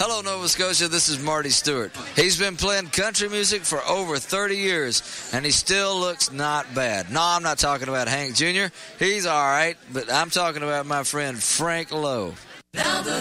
Hello, Nova Scotia. This is Marty Stewart. He's been playing country music for over 30 years, and he still looks not bad. No, I'm not talking about Hank Jr. He's all right, but I'm talking about my friend Frank Lowe. Now the